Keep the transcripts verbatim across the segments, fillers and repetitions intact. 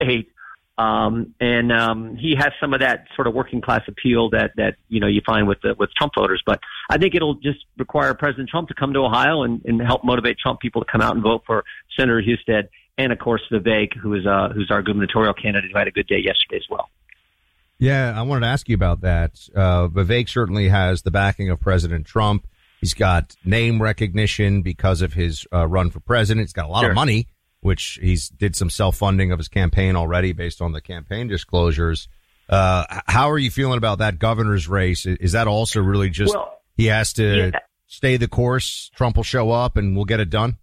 state. Um, and um, he has some of that sort of working class appeal that, that you know you find with the, with Trump voters. But I think it'll just require President Trump to come to Ohio and, and help motivate Trump people to come out and vote for Senator Husted and, of course, Vivek, who is uh, who's our gubernatorial candidate, who had a good day yesterday as well. Yeah, I wanted to ask you about that. Uh, Vivek certainly has the backing of President Trump. He's got name recognition because of his uh, run for president. He's got a lot Sure. of money, which he's did some self-funding of his campaign already based on the campaign disclosures. Uh, how are you feeling about that governor's race? Is that also really just Well, he has to yeah. stay the course, Trump will show up, and we'll get it done?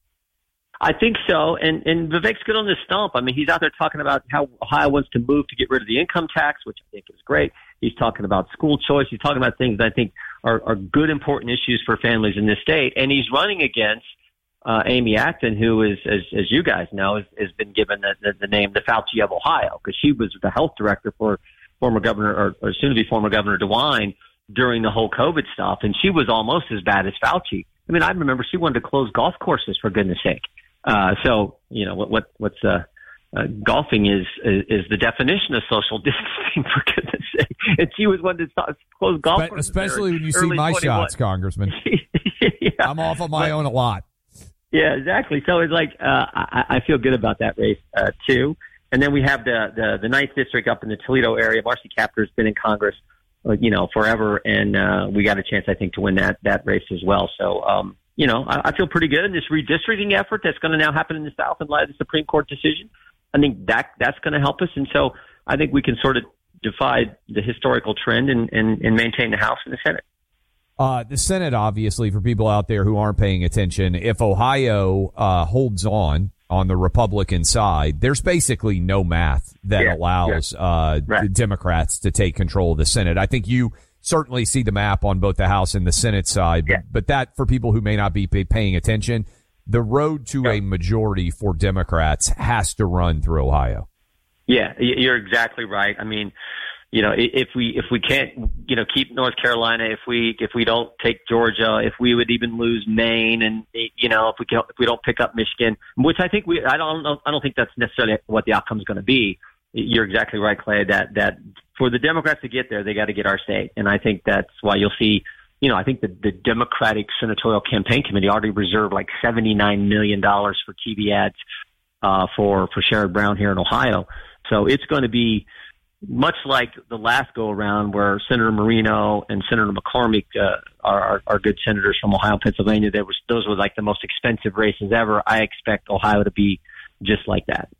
I think so. And, and Vivek's good on this stump. I mean, he's out there talking about how Ohio wants to move to get rid of the income tax, which I think is great. He's talking about school choice. He's talking about things that I think are, are good, important issues for families in this state. And he's running against uh, Amy Acton, who is, as, as you guys know, has, has been given the, the, the name the Fauci of Ohio, because she was the health director for former governor, or, or soon to be former Governor DeWine during the whole COVID stuff. And she was almost as bad as Fauci. I mean, I remember she wanted to close golf courses, for goodness sake. Uh, so, you know, what, what, what's, uh, uh, golfing is, is, is the definition of social distancing, for goodness sake. And she was one to stop, close golf But courses. especially when you see my twenty-one. shots, Congressman. yeah. I'm off on my But- own a lot. Yeah, exactly. So it's like, uh, I, I feel good about that race, uh, too. And then we have the, the, the ninth district up in the Toledo area. Marcy Kaptur's been in Congress, uh, you know, forever. And, uh, we got a chance, I think, to win that, that race as well. So, um, you know, I, I feel pretty good in this redistricting effort that's going to now happen in the South in light of the Supreme Court decision. I think that that's going to help us. And so I think we can sort of defy the historical trend and, and, and maintain the House and the Senate. Uh, the Senate, obviously, for people out there who aren't paying attention, if Ohio uh, holds on on the Republican side, there's basically no math that Yeah, allows yeah. uh, Right. the Democrats to take control of the Senate. I think you certainly see the map on both the House and the Senate side, but, Yeah. but that, for people who may not be pay- paying attention, the road to Yeah. a majority for Democrats has to run through Ohio. Yeah, y- you're exactly right. I mean, you know, i- if we if we can't, you know, keep North Carolina, if we if we don't take Georgia, if we would even lose Maine, and you know, if we can, if we don't pick up Michigan, which I think we, I don't know, I don't think that's necessarily what the outcome is going to be. You're exactly right, Clay. That that for the Democrats to get there, they got to get our state, and I think that's why you'll see. You know, I think the, the Democratic Senatorial Campaign Committee already reserved like seventy-nine million dollars for T V ads uh, for for Sherrod Brown here in Ohio. So it's going to be much like the last go around, where Senator Marino and Senator McCormick uh, are, are are good senators from Ohio, Pennsylvania. There was those were like the most expensive races ever. I expect Ohio to be just like that.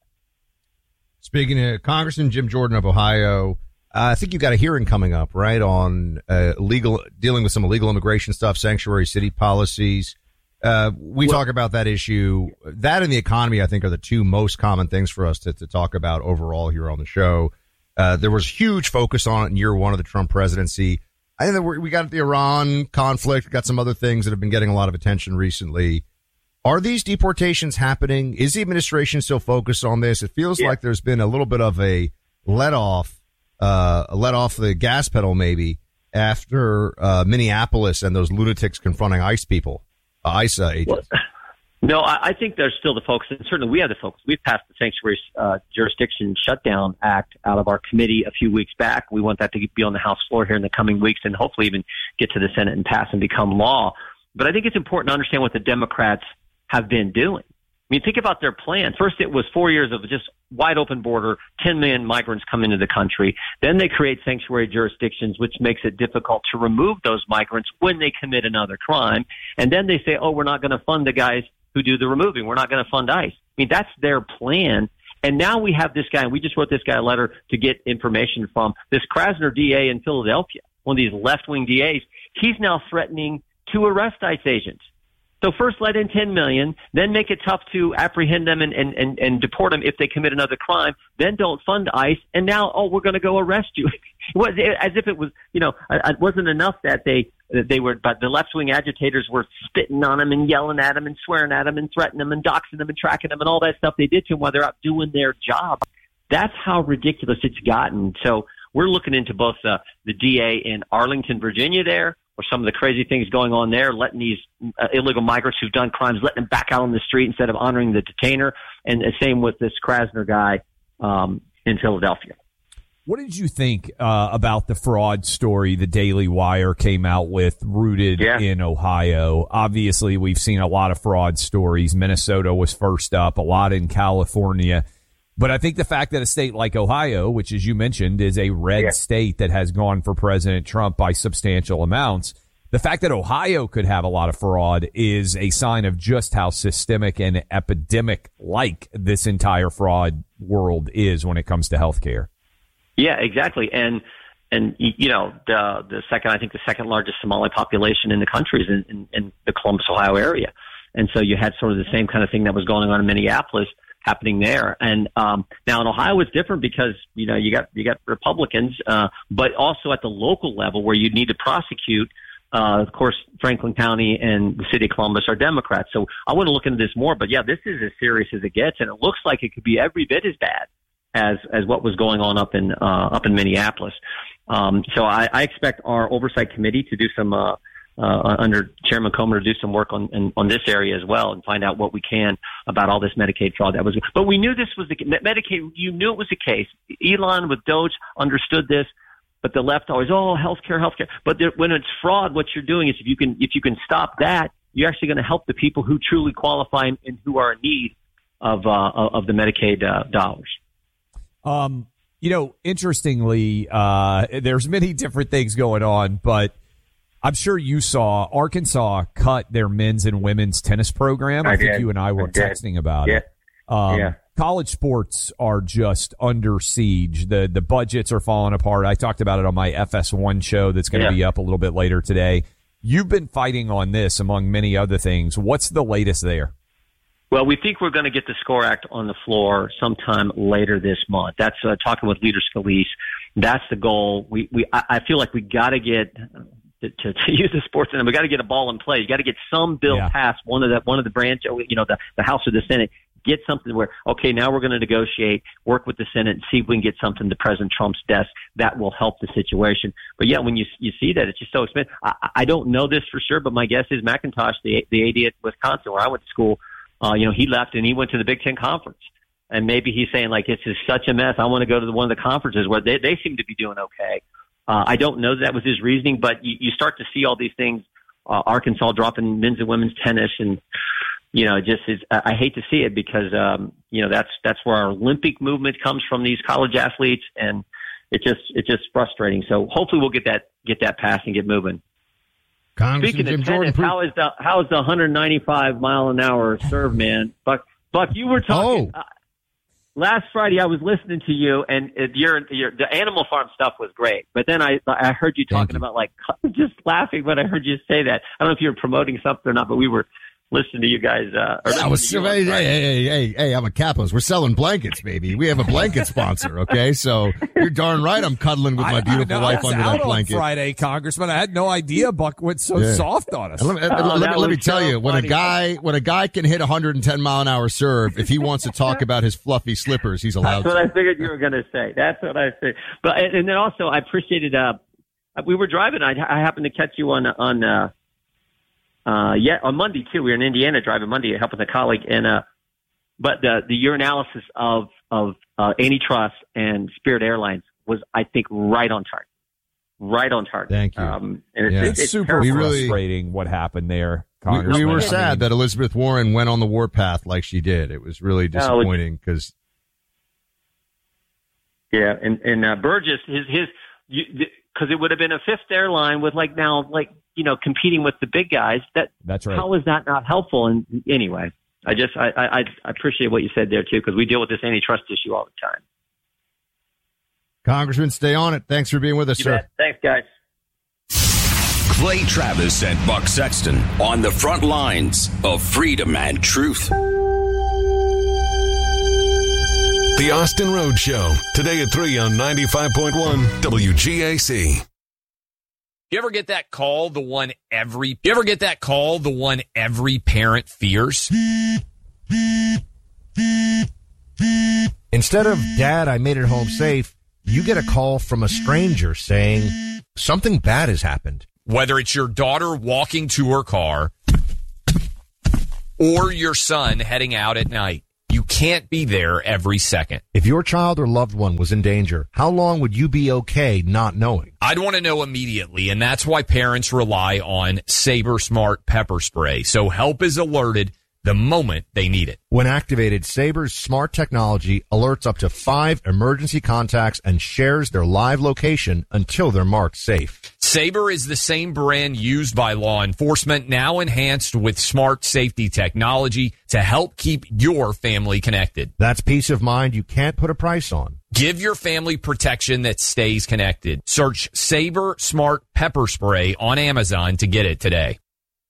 Speaking of Congressman Jim Jordan of Ohio, uh, I think you've got a hearing coming up, right, on uh, legal dealing with some illegal immigration stuff, sanctuary city policies. Uh, we Well- talk about that issue. That and the economy, I think, are the two most common things for us to, to talk about overall here on the show. Uh, there was huge focus on it in year one of the Trump presidency. I think that we're, we got the Iran conflict, got some other things that have been getting a lot of attention recently. Are these deportations happening? Is the administration still focused on this? It feels Yeah. like there's been a little bit of a let off, uh, a let off the gas pedal maybe after uh, Minneapolis and those lunatics confronting ICE people, uh, ICE uh, agents. Well, no, I, I think there's still the focus, and certainly we have the focus. We've passed the Sanctuary uh, Jurisdiction Shutdown Act out of our committee a few weeks back. We want that to be on the House floor here in the coming weeks, and hopefully even get to the Senate and pass and become law. But I think it's important to understand what the Democrats have been doing. I mean, think about their plan. First, it was four years of just wide open border, ten million migrants come into the country. Then they create sanctuary jurisdictions, which makes it difficult to remove those migrants when they commit another crime. And then they say, oh, we're not going to fund the guys who do the removing. We're not going to fund ICE. I mean, that's their plan. And now we have this guy, and we just wrote this guy a letter to get information from this Krasner D A in Philadelphia, one of these left-wing D As. He's now threatening to arrest ICE agents. So first let in ten million, then make it tough to apprehend them and, and, and, and deport them if they commit another crime. Then don't fund ICE. And now, oh, we're going to go arrest you. It was as if it was, you know, it wasn't enough that they, that they were, but the left wing agitators were spitting on him and yelling at him and swearing at him and threatening him and doxing them and tracking them and all that stuff they did to him while they're out doing their job. That's how ridiculous it's gotten. So we're looking into both uh, the D A in Arlington, Virginia there, or some of the crazy things going on there, letting these uh, illegal migrants who've done crimes, letting them back out on the street instead of honoring the detainer. And the same with this Krasner guy um, in Philadelphia. What did you think uh, about the fraud story the Daily Wire came out with, rooted yeah. in Ohio? Obviously, we've seen a lot of fraud stories. Minnesota was first up, a lot in California. But I think the fact that a state like Ohio, which, as you mentioned, is a red yeah. state that has gone for President Trump by substantial amounts, the fact that Ohio could have a lot of fraud is a sign of just how systemic and epidemic-like this entire fraud world is when it comes to healthcare. Yeah, exactly. And, and, you know, the, the second, I think the second largest Somali population in the country is in, in, in the Columbus, Ohio area. And so you had sort of the same kind of thing that was going on in Minneapolis happening there. And, um, now in Ohio it's different because, you know, you got, you got Republicans, uh, but also at the local level where you need to prosecute. Uh, of course, Franklin County and the city of Columbus are Democrats. So I want to look into this more, but yeah, this is as serious as it gets. And it looks like it could be every bit as bad as as what was going on up in uh, up in Minneapolis. Um, so I, I expect our oversight committee to do some uh, uh, under Chairman Comer to do some work on in, on this area as well and find out what we can about all this Medicaid fraud that was. But we knew this was the Medicaid. You knew it was the case. Elon with Doge understood this, but the left always oh healthcare, healthcare. But there, when it's fraud, what you're doing is if you can if you can stop that, you're actually going to help the people who truly qualify and, and who are in need of uh, of the Medicaid uh, dollars. Um, you know, interestingly, uh, there's many different things going on, but I'm sure you saw Arkansas cut their men's and women's tennis program. I, I think did. you and I were I texting did. about yeah. it. Um, yeah. College sports are just under siege. The, the budgets are falling apart. I talked about it on my F S one show that's going to yeah. be up a little bit later today. You've been fighting on this among many other things. What's the latest there? Well, we think we're going to get the SCORE Act on the floor sometime later this month. That's uh, talking with Leader Scalise. That's the goal. We, we, I, I feel like we got to get to, to, to use the sports, and we got to get a ball in play. You got to get some bill yeah. passed. One of the one of the branch, you know, the, the House or the Senate. Get something where okay, now we're going to negotiate, work with the Senate, and see if we can get something to President Trump's desk that will help the situation. But yeah, when you you see that, it's just so expensive. I, I don't know this for sure, but my guess is McIntosh, the the A D at Wisconsin, where I went to school. Uh, you know, he left and he went to the Big Ten Conference. And maybe he's saying, like, this is such a mess. I want to go to the, one of the conferences where they, they seem to be doing okay. Uh, I don't know that, that was his reasoning, but you, you start to see all these things, uh, Arkansas dropping men's and women's tennis. And, you know, just is, I hate to see it because, um, you know, that's, that's where our Olympic movement comes from, these college athletes. And it just, it's just frustrating. So hopefully we'll get that, get that passed and get moving. Speaking of tennis, how is the how is the one ninety-five mile an hour serve, man? Buck, Buck, you were talking oh. uh, last Friday. I was listening to you, and uh, your your the Animal Farm stuff was great. But then I I heard you talking you. about like just laughing when I heard you say that. I don't know if you were promoting something or not, but we were listening to you guys. Uh, or I was hey, hey, hey, hey, hey, I'm a capitalist. We're selling blankets, baby. We have a blanket sponsor, okay? So you're darn right I'm cuddling with my beautiful I, I wife under that blanket. On Friday, Congressman. I had no idea Buck went so yeah. soft on us. Let me, oh, let, let me tell so you, when funny. a guy when a guy can hit one ten mile an hour serve, if he wants to talk about his fluffy slippers, he's allowed That's to. what I figured you were going to say. That's what I figured. But and then also I appreciated. Uh, we were driving. I, I happened to catch you on on. Uh, Uh, yeah, on Monday too. We were in Indiana driving Monday, helping a colleague, and uh, but the the your analysis of of uh, antitrust and Spirit Airlines was, I think, right on target, right on target. Thank you. Um, and it's, yeah. it's, it's, it's super terrible. frustrating really, what happened there. We, we were sad that Elizabeth Warren went on the warpath like she did. It was really disappointing because. Yeah, and and uh, Burgess, his his, because it would have been a fifth airline with like now like. you know, competing with the big guys. That That's right. How is that not helpful? And anyway, I just I I, I appreciate what you said there too, because we deal with this antitrust issue all the time. Congressman, stay on it. Thanks for being with us, you sir. Bet. Thanks, guys. Clay Travis and Buck Sexton on the front lines of freedom and truth. The Austin Road Show, today at three on ninety-five point one W G A C. You ever get that call, the one every, you ever get that call, the one every parent fears? Instead of, Dad, I made it home safe, you get a call from a stranger saying something bad has happened. Whether it's your daughter walking to her car or your son heading out at night, you can't be there every second. If your child or loved one was in danger, how long would you be okay not knowing? I'd want to know immediately, and that's why parents rely on Sabre Smart Pepper Spray, so help is alerted the moment they need it. When activated, Sabre's smart technology alerts up to five emergency contacts and shares their live location until they're marked safe. Sabre is the same brand used by law enforcement, now enhanced with smart safety technology to help keep your family connected. That's peace of mind you can't put a price on. Give your family protection that stays connected. Search Sabre Smart Pepper Spray on Amazon to get it today.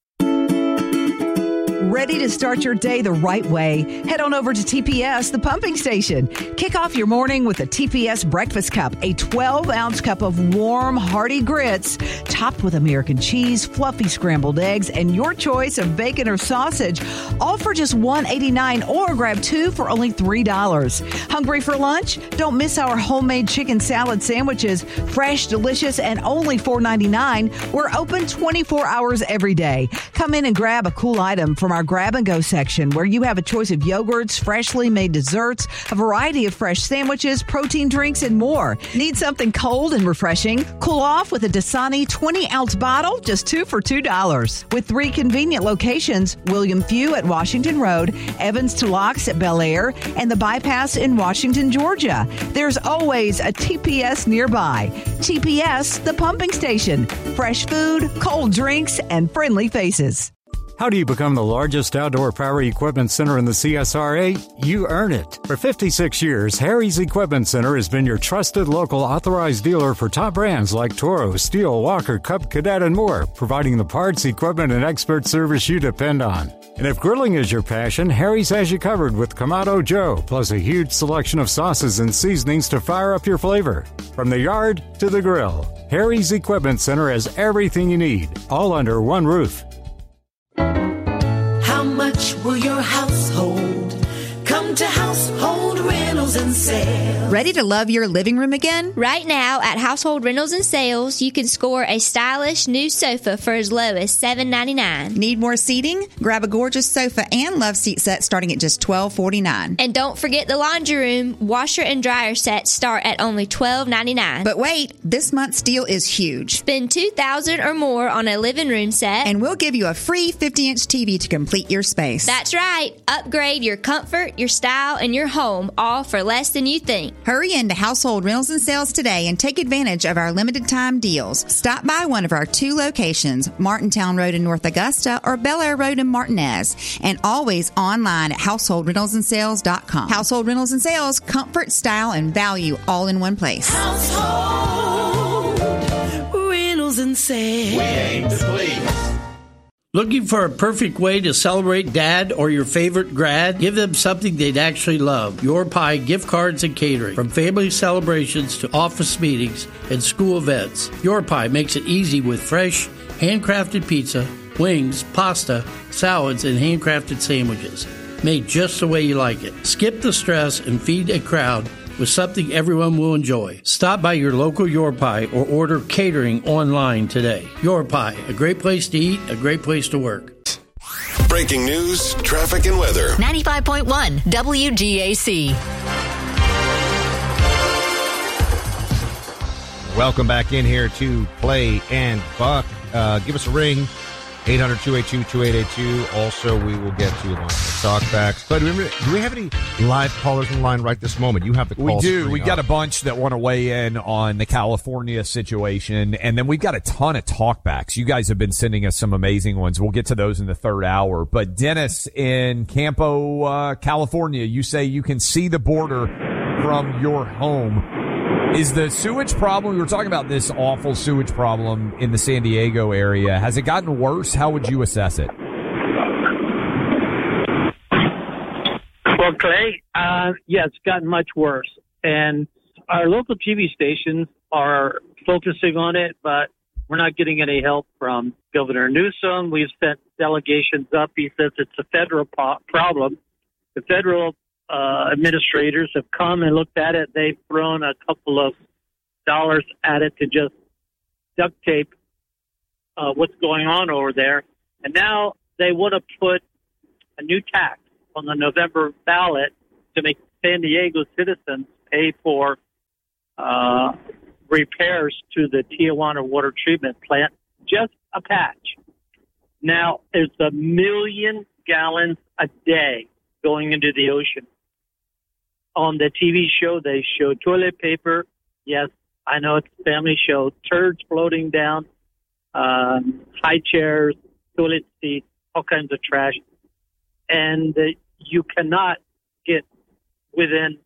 Ready to start your day the right way? Head on over to T P S, the pumping station. Kick off your morning with a T P S breakfast cup, a twelve-ounce cup of warm, hearty grits, topped with American cheese, fluffy scrambled eggs, and your choice of bacon or sausage, all for just one dollar and eighty-nine cents, or grab two for only three dollars. Hungry for lunch? Don't miss our homemade chicken salad sandwiches, fresh, delicious, and only four dollars and ninety-nine cents. We're open twenty-four hours every day. Come in and grab a cool item from our grab-and-go section, where you have a choice of yogurts, freshly made desserts, a variety of fresh sandwiches, protein drinks, and more. Need something cold and refreshing? Cool off with a Dasani twenty-ounce bottle, just two for two dollars. With three convenient locations, William Few at Washington Road, Evans to Locks at Bel Air, and the Bypass in Washington, Georgia. There's always a T P S nearby. T P S, the pumping station. Fresh food, cold drinks, and friendly faces. How do you become the largest outdoor power equipment center in the C S R A? You earn it. For fifty-six years, Harry's Equipment Center has been your trusted local authorized dealer for top brands like Toro, Steel, Walker, Cub Cadet, and more, providing the parts, equipment, and expert service you depend on. And if grilling is your passion, Harry's has you covered with Kamado Joe, plus a huge selection of sauces and seasonings to fire up your flavor. From the yard to the grill, Harry's Equipment Center has everything you need, all under one roof. How much will your household come to Household Rentals and Sales? Ready to love your living room again? Right now at Household Rentals and Sales, you can score a stylish new sofa for as low as seven dollars and ninety-nine cents. Need more seating? Grab a gorgeous sofa and love seat set starting at just twelve dollars and forty-nine cents. And don't forget the laundry room. Washer and dryer sets start at only twelve dollars and ninety-nine cents. But wait, this month's deal is huge. Spend two thousand dollars or more on a living room set, and we'll give you a free fifty-inch T V to complete your space. That's right. Upgrade your comfort, your style, and your home, all for less than you think. Hurry into Household Rentals and Sales today and take advantage of our limited time deals. Stop by one of our two locations, Martintown Road in North Augusta or Bel Air Road in Martinez, and always online at household rentals and sales dot com. Household Rentals and Sales, comfort, style, and value all in one place. Household Rentals and Sales. We aim to please. Looking for a perfect way to celebrate dad or your favorite grad? Give them something they'd actually love. Your Pie gift cards and catering. From family celebrations to office meetings and school events, Your Pie makes it easy with fresh, handcrafted pizza, wings, pasta, salads, and handcrafted sandwiches. Made just the way you like it. Skip the stress and feed a crowd with something everyone will enjoy. Stop by your local Your Pie or order catering online today. Your Pie, a great place to eat, a great place to work. Breaking news, traffic, and weather. ninety-five point one W G A C. Welcome back in here to Clay and Buck. Uh, give us a ring. eight hundred, two eight two, two eight eight two. Also, we will get to the talkbacks. But do we, do we have any live callers in the line right this moment? You have the call. We do. We up. got a bunch that want to weigh in on the California situation, and then we've got a ton of talkbacks. You guys have been sending us some amazing ones. We'll get to those in the third hour. But Dennis in Campo, uh, California, you say you can see the border from your home. Is the sewage problem, we were talking about this awful sewage problem in the San Diego area, has it gotten worse? How would you assess it? Well, Clay, uh, yeah, it's gotten much worse. And our local T V stations are focusing on it, but we're not getting any help from Governor Newsom. We've sent delegations up. He says it's a federal po- problem. The federal Uh, administrators have come and looked at it. They've thrown a couple of dollars at it to just duct tape uh, what's going on over there. And now they want to put a new tax on the November ballot to make San Diego citizens pay for uh, repairs to the Tijuana water treatment plant, just a patch. Now, it's a million gallons a day going into the ocean. On the T V show, they show toilet paper. Yes, I know it's a family show. Turds floating down, um, high chairs, toilet seats, all kinds of trash. And uh, you cannot get within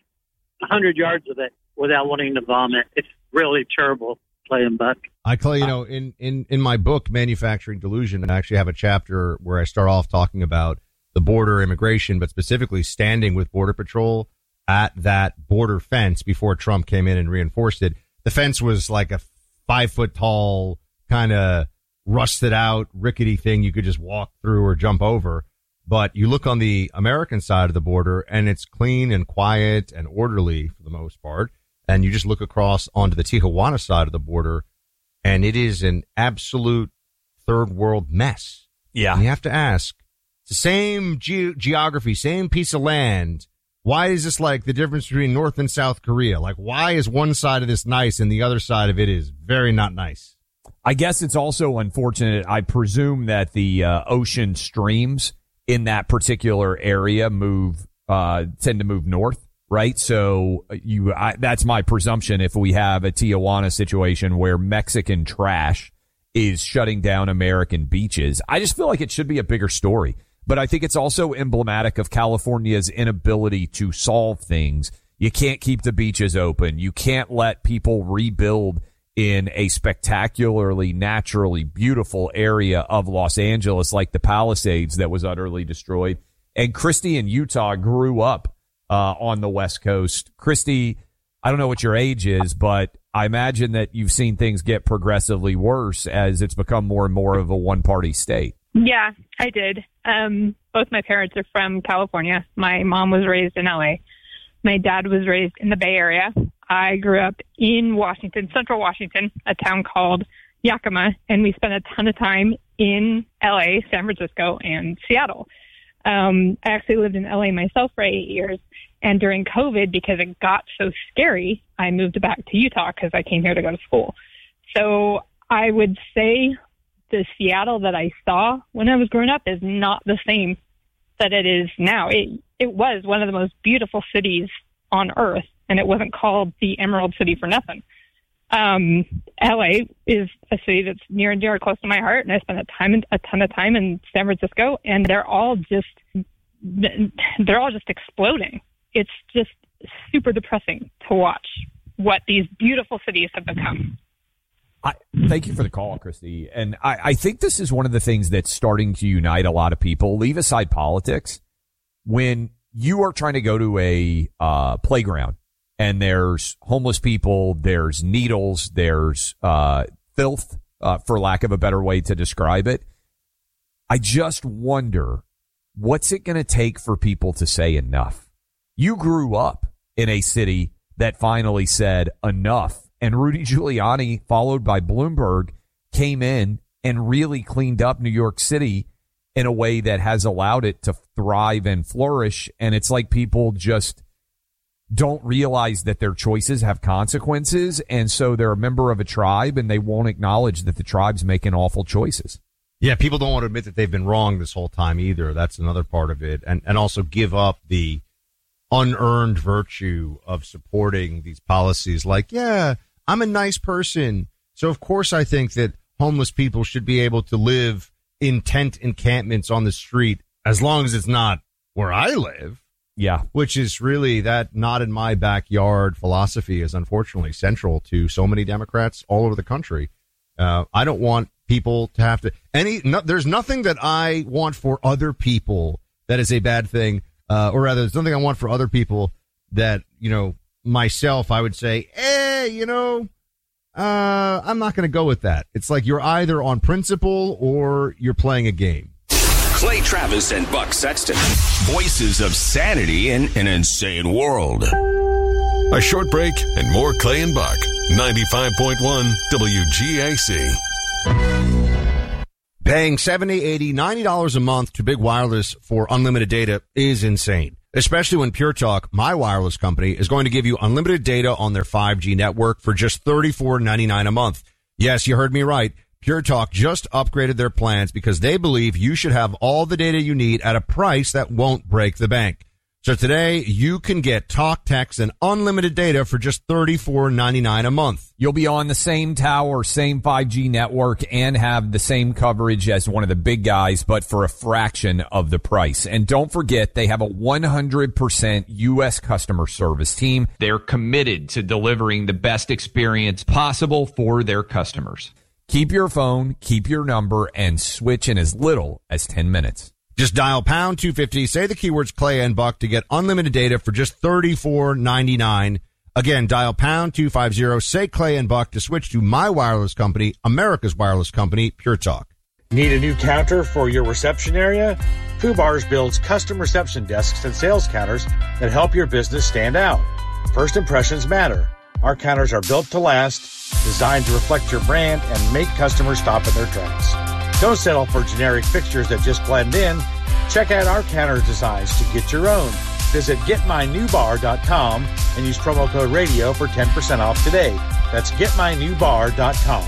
one hundred yards of it without wanting to vomit. It's really terrible playing buck. I call you know, in, in, in my book, Manufacturing Delusion, I actually have a chapter where I start off talking about the border immigration, but specifically standing with Border Patrol at that border fence before Trump came in and reinforced it. The fence was like a five foot tall, kind of rusted out, rickety thing you could just walk through or jump over. But you look on the American side of the border and it's clean and quiet and orderly for the most part. And you just look across onto the Tijuana side of the border and it is an absolute third world mess. Yeah. And you have to ask, it's the same ge- geography, same piece of land. Why is this like the difference between North and South Korea? Like, why is one side of this nice and the other side of it is very not nice? I guess it's also unfortunate. I presume that the uh, ocean streams in that particular area move, uh, tend to move north, right? So you, I, that's my presumption. If we have a Tijuana situation where Mexican trash is shutting down American beaches, I just feel like it should be a bigger story. But I think it's also emblematic of California's inability to solve things. You can't keep the beaches open. You can't let people rebuild in a spectacularly, naturally beautiful area of Los Angeles like the Palisades that was utterly destroyed. And Christy in Utah grew up uh, on the West Coast. Christy, I don't know what your age is, but I imagine that you've seen things get progressively worse as it's become more and more of a one-party state. Yeah, I did. Um, both my parents are from California. My mom was raised in L A. My dad was raised in the Bay Area. I grew up in Washington, Central Washington, a town called Yakima, and we spent a ton of time in L A, San Francisco, and Seattle. Um, I actually lived in L A myself for eight years, and during COVID, because it got so scary, I moved back to Utah because I came here to go to school. So I would say the Seattle that I saw when I was growing up is not the same that it is now. It it was one of the most beautiful cities on earth, and it wasn't called the Emerald City for nothing. Um, L A is a city that's near and dear close to my heart, and I spent a time a ton of time in San Francisco, and they're all just they're all just exploding. It's just super depressing to watch what these beautiful cities have become. I, thank you for the call, Christy. And I, I think this is one of the things that's starting to unite a lot of people. Leave aside politics. When you are trying to go to a uh, playground and there's homeless people, there's needles, there's uh, filth, uh, for lack of a better way to describe it, I just wonder, what's it going to take for people to say enough? You grew up in a city that finally said enough. And Rudy Giuliani, followed by Bloomberg, came in and really cleaned up New York City in a way that has allowed it to thrive and flourish. And it's like people just don't realize that their choices have consequences. And so they're a member of a tribe and they won't acknowledge that the tribe's making awful choices. Yeah, people don't want to admit that they've been wrong this whole time either. That's another part of it. And, and also give up the unearned virtue of supporting these policies like, yeah, I'm a nice person, so of course I think that homeless people should be able to live in tent encampments on the street as long as it's not where I live. Yeah. Which is really that not in my backyard philosophy is unfortunately central to so many Democrats all over the country. Uh, I don't want people to have to any, no, there's nothing that I want for other people that is a bad thing. Uh, or rather, there's nothing I want for other people that, you know, myself, I would say, eh, you know, uh, I'm not going to go with that. It's like you're either on principle or you're playing a game. Clay Travis and Buck Sexton, voices of sanity in an insane world. A short break and more Clay and Buck. ninety-five point one W G A C. Paying seventy dollars, eighty dollars, ninety dollars a month to Big Wireless for unlimited data is insane. especially when Pure Talk, my wireless company, is going to give you unlimited data on their five G network for just thirty-four ninety-nine a month. Yes, you heard me right. Pure Talk just upgraded their plans because they believe you should have all the data you need at a price that won't break the bank. So today, you can get talk, text, and unlimited data for just thirty-four ninety-nine a month. You'll be on the same tower, same five G network, and have the same coverage as one of the big guys, but for a fraction of the price. And don't forget, they have a one hundred percent U S customer service team. They're committed to delivering the best experience possible for their customers. Keep your phone, keep your number, and switch in as little as ten minutes. Just dial pound two fifty, say the keywords Clay and Buck to get unlimited data for just thirty-four ninety-nine. Again, dial pound two fifty, say Clay and Buck to switch to my wireless company, America's wireless company, Pure Talk. Need a new counter for your reception area? Fubars builds custom reception desks and sales counters that help your business stand out. First impressions matter. Our counters are built to last, designed to reflect your brand and make customers stop in their tracks. Don't settle for generic fixtures that just blend in. Check out our counter designs to get your own. Visit get my new bar dot com and use promo code radio for ten percent off today. That's get my new bar dot com.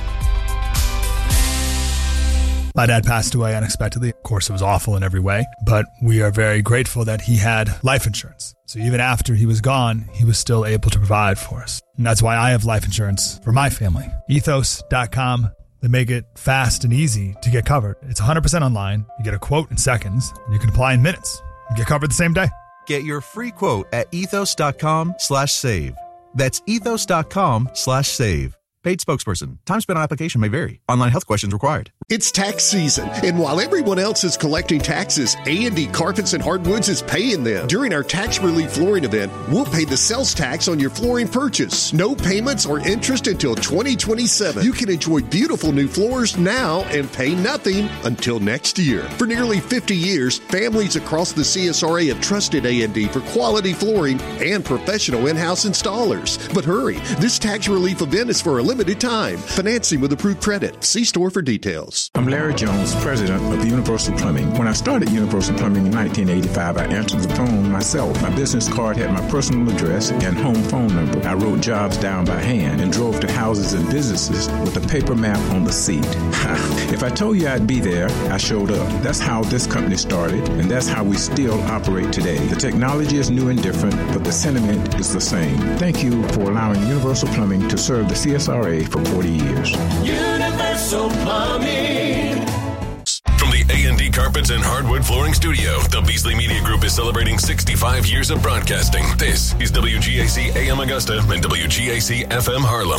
My dad passed away unexpectedly. Of course, it was awful in every way, but we are very grateful that he had life insurance. So even after he was gone, he was still able to provide for us. And that's why I have life insurance for my family. ethos dot com. They make it fast and easy to get covered. It's one hundred percent online. You get a quote in seconds, and you can apply in minutes. You get covered the same day. Get your free quote at ethos dot com slash save. That's ethos dot com slash save. Paid spokesperson. Time spent on application may vary. Online health questions required. It's tax season, and while everyone else is collecting taxes, A and D Carpets and Hardwoods is paying them. During our tax relief flooring event, we'll pay the sales tax on your flooring purchase. No payments or interest until twenty twenty-seven. You can enjoy beautiful new floors now and pay nothing until next year. For nearly fifty years, families across the C S R A have trusted A and D for quality flooring and professional in-house installers. But hurry, this tax relief event is for a limited time. Financing with approved credit. See store for details. I'm Larry Jones, president of Universal Plumbing. When I started Universal Plumbing in nineteen eighty-five, I answered the phone myself. My business card had my personal address and home phone number. I wrote jobs down by hand and drove to houses and businesses with a paper map on the seat. If I told you I'd be there, I showed up. That's how this company started, and that's how we still operate today. The technology is new and different, but the sentiment is the same. Thank you for allowing Universal Plumbing to serve the C S R A for forty years. Universal Plumbing. From the A and D Carpets and Hardwood Flooring Studio, the Beasley Media Group is celebrating sixty-five years of broadcasting. This is W G A C A M Augusta and W G A C F M Harlem.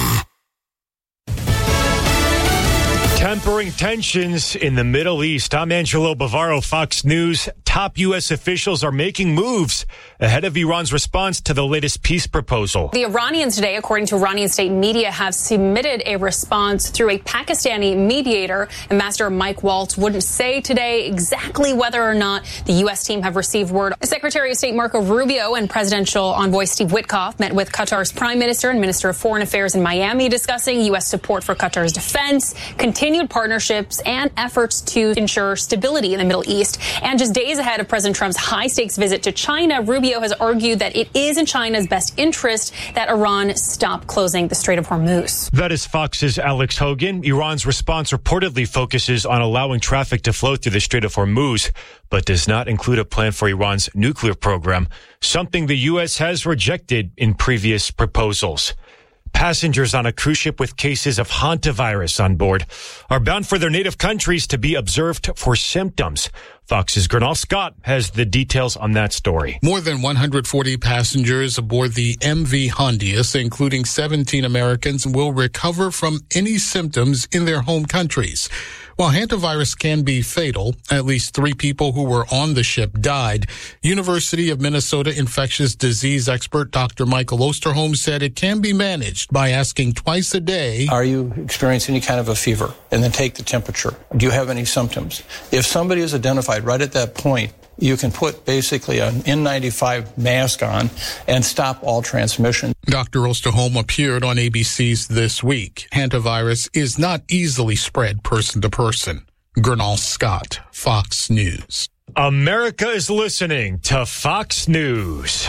Tempering tensions in the Middle East. I'm Angelo Bavaro, Fox News. Top U S officials are making moves ahead of Iran's response to the latest peace proposal. The Iranians today, according to Iranian state media, have submitted a response through a Pakistani mediator. Ambassador Mike Waltz wouldn't say today exactly whether or not the U S team have received word. Secretary of State Marco Rubio and presidential envoy Steve Witkoff met with Qatar's prime minister and minister of foreign affairs in Miami, discussing U S support for Qatar's defense, continued partnerships, and efforts to ensure stability in the Middle East. And just days ahead of President Trump's high-stakes visit to China, Rubio has argued that it is in China's best interest that Iran stop closing the Strait of Hormuz. That is Fox's Alex Hogan. Iran's response reportedly focuses on allowing traffic to flow through the Strait of Hormuz, but does not include a plan for Iran's nuclear program, something the U S has rejected in previous proposals. Passengers on a cruise ship with cases of hantavirus on board are bound for their native countries to be observed for symptoms. Fox's Gernal Scott has the details on that story. More than one hundred forty passengers aboard the M V Hondius, including seventeen Americans, will recover from any symptoms in their home countries. While hantavirus can be fatal, at least three people who were on the ship died. University of Minnesota infectious disease expert Doctor Michael Osterholm said it can be managed by asking twice a day, are you experiencing any kind of a fever? And then take the temperature. Do you have any symptoms? If somebody is identified right at that point, you can put basically an N ninety-five mask on and stop all transmission. Doctor Osterholm appeared on A B C's This Week. Hantavirus is not easily spread person to person. Gernal Scott, Fox News. America is listening to Fox News.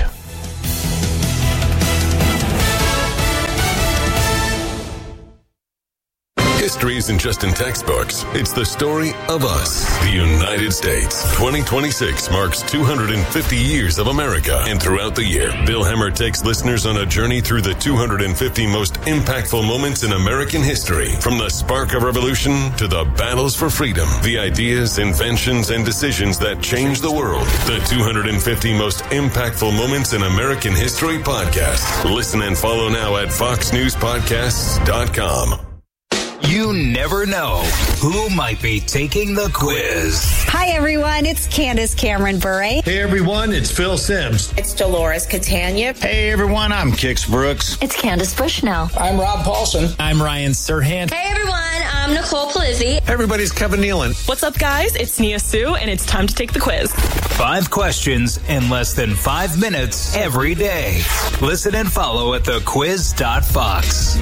History isn't just in textbooks. It's the story of us, the United States. twenty twenty-six marks two hundred fifty years of America. And throughout the year, Bill Hemmer takes listeners on a journey through the two hundred fifty most impactful moments in American history. From the spark of revolution to the battles for freedom, the ideas, inventions, and decisions that changed the world. The two hundred fifty most impactful moments in American history podcast. Listen and follow now at fox news podcasts dot com. You never know who might be taking the quiz. Hi, everyone. It's Candace Cameron Bure. Hey, everyone. It's Phil Sims. It's Dolores Catania. Hey, everyone. I'm Kix Brooks. It's Candace Bushnell. I'm Rob Paulson. I'm Ryan Serhant. Hey, everyone. I'm Nicole Polizzi. Hey, everybody. It's Kevin Nealon. What's up, guys? It's Nia Sue, and it's time to take the quiz. Five questions in less than five minutes every day. Listen and follow at the quiz dot fox.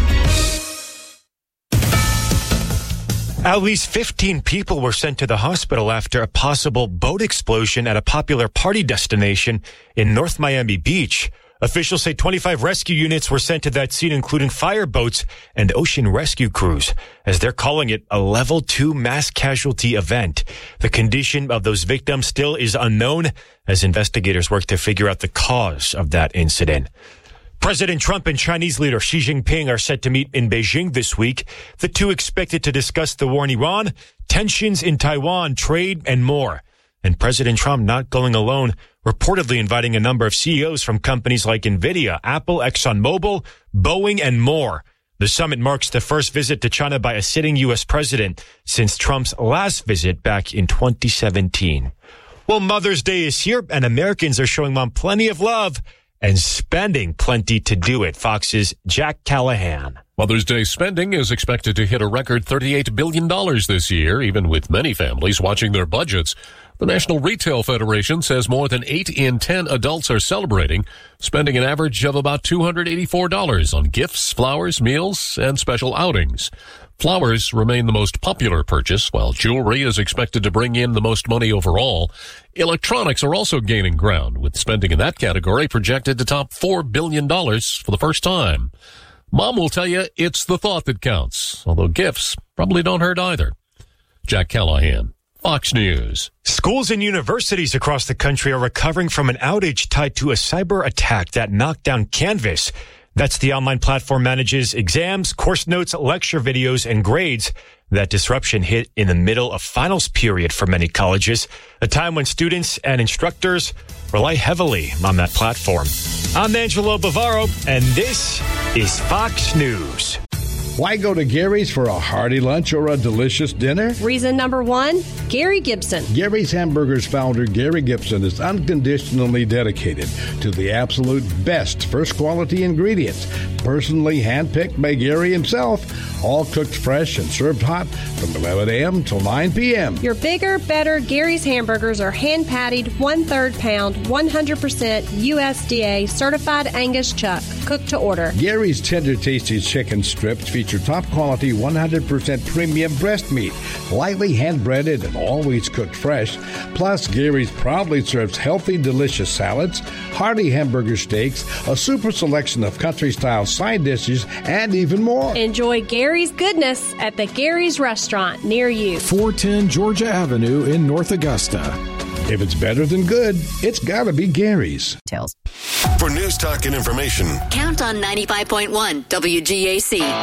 At least fifteen people were sent to the hospital after a possible boat explosion at a popular party destination in North Miami Beach. Officials say twenty-five rescue units were sent to that scene, including fireboats and ocean rescue crews, as they're calling it a level two mass casualty event. The condition of those victims still is unknown as investigators work to figure out the cause of that incident. President Trump and Chinese leader Xi Jinping are set to meet in Beijing this week. The two expected to discuss the war in Iran, tensions in Taiwan, trade, and more. And President Trump not going alone, reportedly inviting a number of C E Os from companies like NVIDIA, Apple, ExxonMobil, Boeing, and more. The summit marks the first visit to China by a sitting U S president since Trump's last visit back in twenty seventeen. Well, Mother's Day is here, and Americans are showing Mom plenty of love and spending plenty to do it. Fox's Jack Callahan. Mother's Day spending is expected to hit a record thirty-eight billion dollars this year, even with many families watching their budgets. The National Retail Federation says more than eight in ten adults are celebrating, spending an average of about two hundred eighty-four dollars on gifts, flowers, meals, and special outings. Flowers remain the most popular purchase, while jewelry is expected to bring in the most money overall. Electronics are also gaining ground, with spending in that category projected to top four billion dollars for the first time. Mom will tell you it's the thought that counts, although gifts probably don't hurt either. Jack Callahan, Fox News. Schools and universities across the country are recovering from an outage tied to a cyber attack that knocked down Canvas. That's the online platform manages exams, course notes, lecture videos, and grades. That disruption hit in the middle of finals period for many colleges, a time when students and instructors rely heavily on that platform. I'm Angelo Bavaro, and this is Fox News. Why go to Gary's for a hearty lunch or a delicious dinner? Reason number one, Gary Gibson. Gary's Hamburgers founder Gary Gibson is unconditionally dedicated to the absolute best first quality ingredients, personally handpicked by Gary himself, all cooked fresh and served hot from eleven a.m. till nine p.m. Your bigger, better Gary's hamburgers are hand-patted, one-third pound, one hundred percent U S D A certified Angus chuck, cooked to order. Gary's tender, tasty chicken strips feature top-quality, one hundred percent premium breast meat, lightly hand-breaded and always cooked fresh. Plus, Gary's proudly serves healthy, delicious salads, hearty hamburger steaks, a super selection of country-style side dishes, and even more. Enjoy Gary's goodness at the Gary's Restaurant near you. four ten Georgia Avenue in North Augusta. If it's better than good, it's gotta be Gary's. For news, talk, and information, Count on ninety-five point one W G A C.